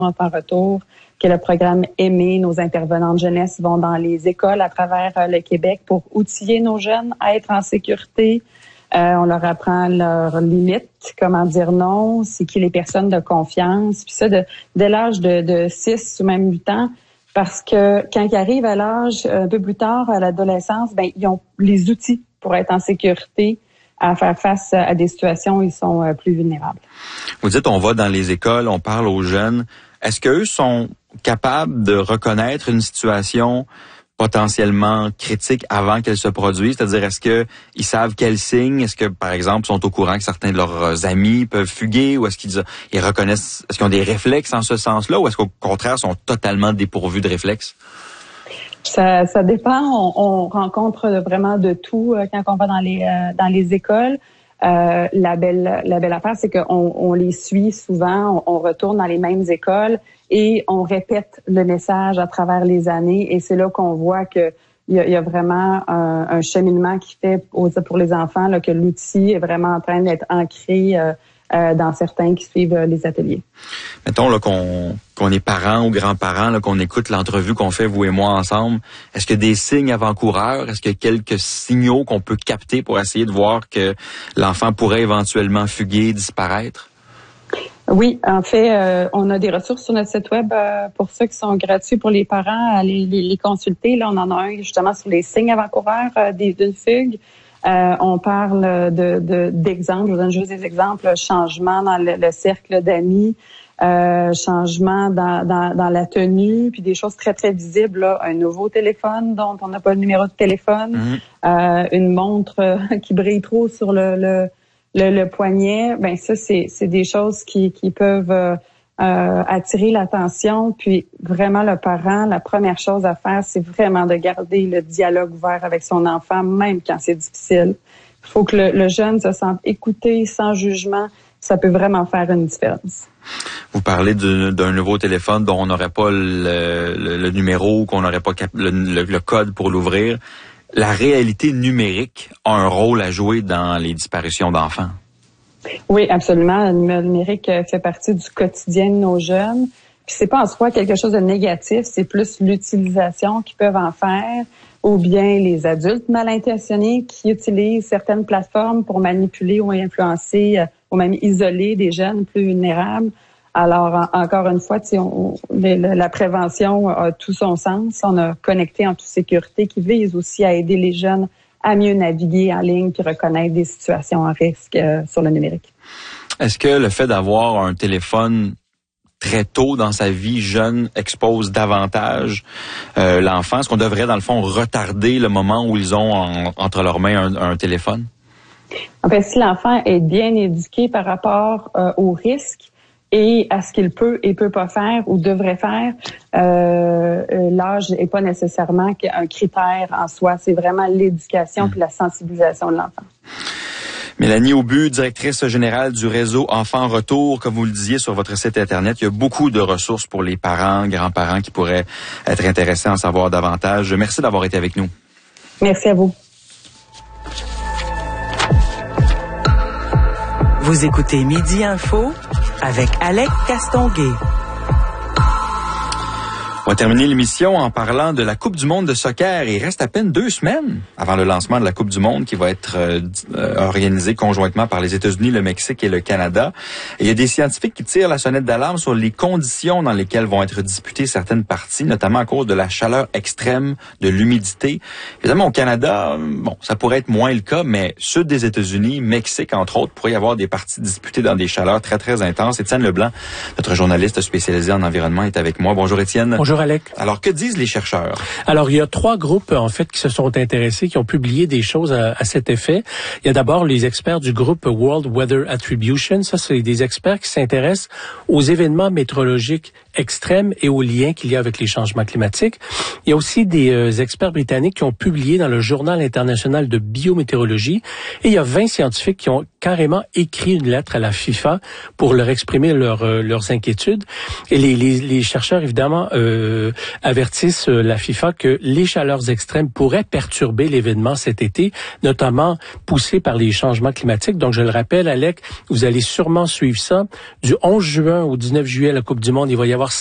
Enfants Retour, qui est le programme Aimer. Nos intervenantes jeunesse vont dans les écoles à travers le Québec pour outiller nos jeunes à être en sécurité. On leur apprend leurs limites, comment dire non, c'est qui les personnes de confiance. Puis ça, dès l'âge de 6 ou même 8 ans, parce que quand ils arrivent à l'âge un peu plus tard, à l'adolescence, ils ont les outils pour être en sécurité, à faire face à des situations où ils sont plus vulnérables. Vous dites, on va dans les écoles, on parle aux jeunes. Est-ce qu'eux sont capables de reconnaître une situation potentiellement critique avant qu'elle se produise? C'est-à-dire, est-ce qu'ils savent quels signes? Est-ce que, par exemple, sont au courant que certains de leurs amis peuvent fuguer? Ou est-ce qu'ils reconnaissent, est-ce qu'ils ont des réflexes en ce sens-là? Ou est-ce qu'au contraire, sont totalement dépourvus de réflexes? Ça dépend. On rencontre vraiment de tout quand on va dans les écoles. La belle affaire, c'est qu'on les suit souvent. On retourne dans les mêmes écoles et on répète le message à travers les années. Et c'est là qu'on voit que il y a vraiment un cheminement qui fait pour les enfants là, que l'outil est vraiment en train d'être ancré dans certains qui suivent les ateliers. Mettons là qu'on est parents ou grands-parents, là, qu'on écoute l'entrevue qu'on fait, vous et moi, ensemble. Est-ce qu'il y a des signes avant-coureurs? Est-ce qu'il y a quelques signaux qu'on peut capter pour essayer de voir que l'enfant pourrait éventuellement fuguer, disparaître? Oui, en fait, on a des ressources sur notre site web pour ceux qui sont gratuits pour les parents à les consulter. Là, on en a un justement sur les signes avant-coureurs d'une fugue. On parle d'exemples, je vous donne juste des exemples, changement dans le cercle d'amis, changement dans la tenue, puis des choses très, très visibles, là, un nouveau téléphone dont on n'a pas le numéro de téléphone, une montre qui brille trop sur le poignet. Ben ça, c'est des choses qui peuvent attirer l'attention. Puis vraiment, le parent, la première chose à faire, c'est vraiment de garder le dialogue ouvert avec son enfant, même quand c'est difficile. Il faut que le jeune se sente écouté, sans jugement. Ça peut vraiment faire une différence. Vous parlez d'un nouveau téléphone dont on n'aurait pas le numéro, qu'on n'aurait pas le code pour l'ouvrir. La réalité numérique a un rôle à jouer dans les disparitions d'enfants. Oui, absolument. Le numérique fait partie du quotidien de nos jeunes. Puis c'est pas en soi quelque chose de négatif, c'est plus l'utilisation qu'ils peuvent en faire, ou bien les adultes mal intentionnés qui utilisent certaines plateformes pour manipuler ou influencer ou même isoler des jeunes plus vulnérables. Alors, encore une fois, la prévention a tout son sens. On a Connecté en toute sécurité qui vise aussi à aider les jeunes à mieux naviguer en ligne puis reconnaître des situations à risque sur le numérique. Est-ce que le fait d'avoir un téléphone très tôt dans sa vie jeune expose davantage l'enfant? Est-ce qu'on devrait, dans le fond, retarder le moment où ils ont entre leurs mains un téléphone? En fait, si l'enfant est bien éduqué par rapport aux risques et à ce qu'il peut et peut pas faire ou devrait faire, l'âge n'est pas nécessairement un critère en soi. C'est vraiment l'éducation puis la sensibilisation de l'enfant. Mélanie Aubu, directrice générale du réseau Enfants Retour, comme vous le disiez sur votre site Internet, il y a beaucoup de ressources pour les parents, grands-parents qui pourraient être intéressés à en savoir davantage. Merci d'avoir été avec nous. Merci à vous. Vous écoutez Midi Info avec Alec Castonguay. On va terminer l'émission en parlant de la Coupe du monde de soccer. Il reste à peine 2 semaines avant le lancement de la Coupe du monde qui va être organisée conjointement par les États-Unis, le Mexique et le Canada. Et il y a des scientifiques qui tirent la sonnette d'alarme sur les conditions dans lesquelles vont être disputées certaines parties, notamment à cause de la chaleur extrême, de l'humidité. Évidemment, au Canada, ça pourrait être moins le cas, mais sud des États-Unis, Mexique, entre autres, pourrait y avoir des parties disputées dans des chaleurs très, très intenses. Étienne Leblanc, notre journaliste spécialisé en environnement, est avec moi. Bonjour Étienne. Bonjour Alec. Alors, que disent les chercheurs? Alors, il y a 3 groupes, en fait, qui se sont intéressés, qui ont publié des choses à cet effet. Il y a d'abord les experts du groupe World Weather Attribution. Ça, c'est des experts qui s'intéressent aux événements météorologiques extrêmes et aux liens qu'il y a avec les changements climatiques. Il y a aussi des experts britanniques qui ont publié dans le Journal international de biométéorologie. Et il y a 20 scientifiques qui ont carrément écrit une lettre à la FIFA pour leur exprimer leurs inquiétudes. Et les chercheurs, évidemment, avertissent la FIFA que les chaleurs extrêmes pourraient perturber l'événement cet été, notamment poussés par les changements climatiques. Donc, je le rappelle, Alec, vous allez sûrement suivre ça. Du 11 juin au 19 juillet, la Coupe du Monde, il va y avoir